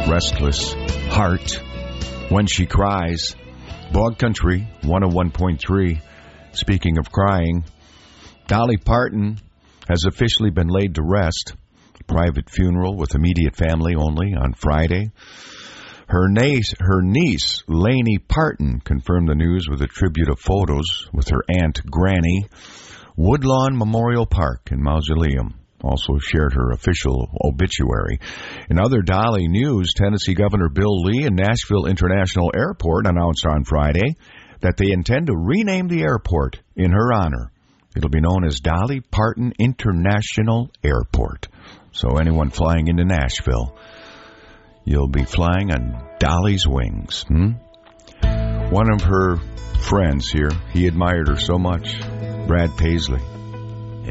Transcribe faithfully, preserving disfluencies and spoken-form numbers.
Restless Heart, When She Cries. Bog Country, one oh one point three. Speaking of crying, Dolly Parton has officially been laid to rest. Private funeral with immediate family only on Friday. Her niece, her niece, Lainey Parton, confirmed the news with a tribute of photos with her aunt, Granny. Woodlawn Memorial Park and Mausoleum also shared her official obituary. In other Dolly news, Tennessee Governor Bill Lee and Nashville International Airport announced on Friday that they intend to rename the airport in her honor. It'll be known as Dolly Parton International Airport. So anyone flying into Nashville, you'll be flying on Dolly's wings. Hmm? One of her friends here, he admired her so much, Brad Paisley.